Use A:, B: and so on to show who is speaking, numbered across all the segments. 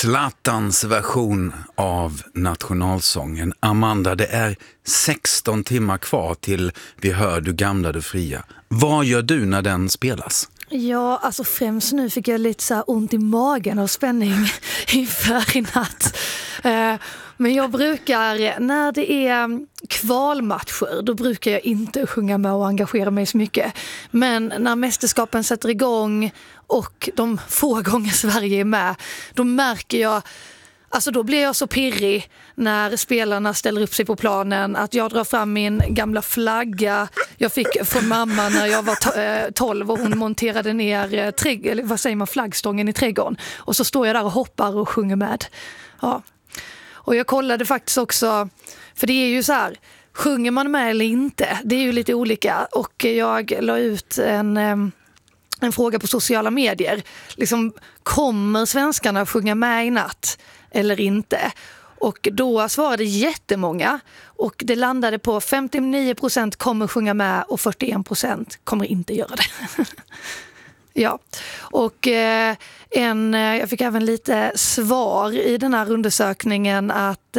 A: Zlatans version av nationalsången. Amanda, det är 16 timmar kvar till vi hör Du gamla, du fria. Vad gör du när den spelas?
B: Ja, alltså främst nu fick jag lite så här ont i magen och spänning inför i natt. Men jag brukar, när det är kvalmatcher, då brukar jag inte sjunga med och engagera mig så mycket. Men när mästerskapen sätter igång och de få gånger Sverige är med, då märker jag, alltså då blir jag så pirrig när spelarna ställer upp sig på planen att jag drar fram min gamla flagga jag fick från mamma när jag var 12 och hon monterade ner flaggstången i trädgården. Och så står jag där och hoppar och sjunger med. Ja. Och jag kollade faktiskt också, för det är ju så här, sjunger man med eller inte? Det är ju lite olika. Och jag la ut en fråga på sociala medier. Liksom, kommer svenskarna sjunga med i natt eller inte? Och då svarade jättemånga. Och det landade på 59% kommer sjunga med och 41% kommer inte göra det. Ja, och jag fick även lite svar i den här undersökningen att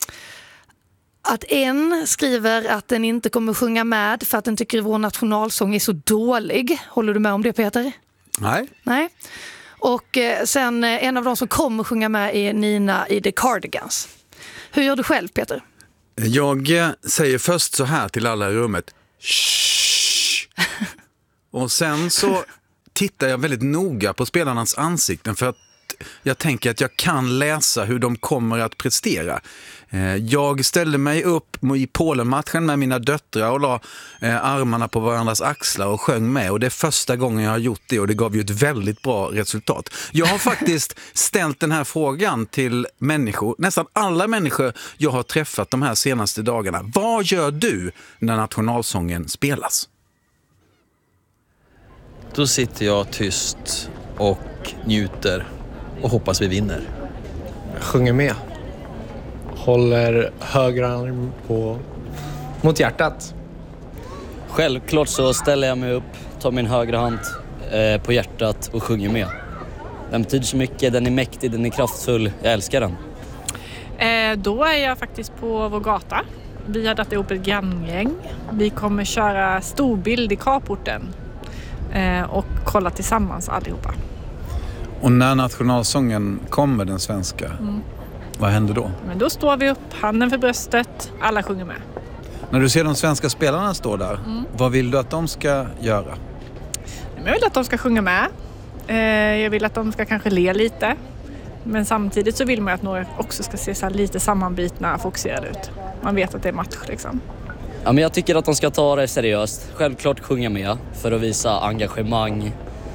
B: en skriver att den inte kommer sjunga med för att den tycker vår nationalsång är så dålig. Håller du med om det, Peter? Nej. Och sen en av de som kommer sjunga med är Nina i The Cardigans. Hur gör du själv, Peter?
A: Jag säger först så här till alla i rummet. Shh! Och sen så tittar jag väldigt noga på spelarnas ansikten för att jag tänker att jag kan läsa hur de kommer att prestera. Jag ställde mig upp i Polen-matchen med mina döttrar och la armarna på varandras axlar och sjöng med. Och det är första gången jag har gjort det och det gav ju ett väldigt bra resultat. Jag har faktiskt ställt den här frågan till människor, nästan alla människor jag har träffat de här senaste dagarna. Vad gör du när nationalsången spelas?
C: Då sitter jag tyst och njuter och hoppas vi vinner.
D: Jag sjunger med. Håller höger arm mot hjärtat.
E: Självklart så ställer jag mig upp, tar min högra hand på hjärtat och sjunger med. Den betyder så mycket, den är mäktig, den är kraftfull. Jag älskar den.
F: Då är jag faktiskt på vår gata. Vi har dragit ihop ett granngäng. Vi kommer köra storbild i carporten. Och kolla tillsammans allihopa.
A: Och när nationalsången kommer, den svenska, vad händer då?
F: Men då står vi upp, handen för bröstet, alla sjunger med.
A: När du ser de svenska spelarna stå där, vad vill du att de ska göra?
F: Jag vill att de ska sjunga med. Jag vill att de ska kanske le lite. Men samtidigt så vill man att några också ska se så här lite sammanbitna, fokuserade ut. Man vet att det är match liksom.
E: Ja, men jag tycker att de ska ta det seriöst. Självklart sjunga med för att visa engagemang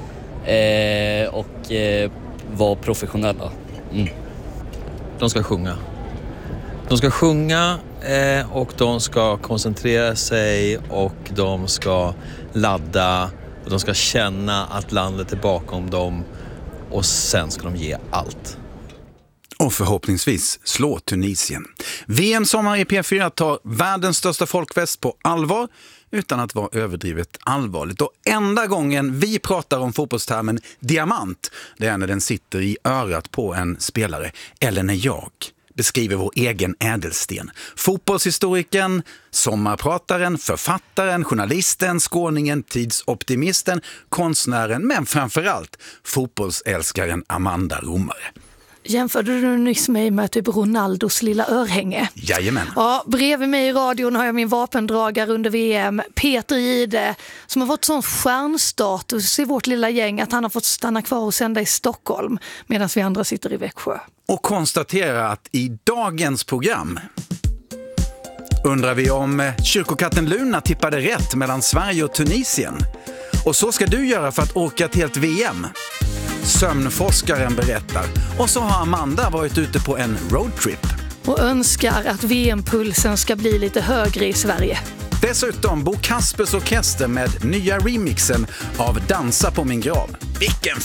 E: och vara professionella.
C: De ska sjunga. De ska sjunga och de ska koncentrera sig och de ska ladda och de ska känna att landet är bakom dem och sen ska de ge allt.
A: Och förhoppningsvis slå Tunisien. VM-sommar i P4 tar världens största folkfest på allvar utan att vara överdrivet allvarligt. Och enda gången vi pratar om fotbollstermen diamant, det är när den sitter i örat på en spelare. Eller när jag beskriver vår egen ädelsten. Fotbollshistorikern, sommarprataren, författaren, journalisten, skåningen, tidsoptimisten, konstnären, men framförallt fotbollsälskaren Amanda Romare.
B: Jämförde du nyss mig med typ Ronaldos lilla örhänge?
A: Jajamän.
B: Ja, bredvid mig i radion har jag min vapendragare under VM, Peter Jihde, som har fått sån stjärnstatus i vårt lilla gäng att han har fått stanna kvar och sända i Stockholm medan vi andra sitter i Växjö.
A: Och konstatera att i dagens program undrar vi om kyrkokatten Luna tippade rätt mellan Sverige och Tunisien. Och så ska du göra för att orka ett helt VM. Sömnforskaren berättar. Och så har Amanda varit ute på en roadtrip.
B: Och önskar att VM-pulsen ska bli lite högre i Sverige.
A: Dessutom Bo Kaspers orkester med nya remixen av Dansa på min grav. Vilken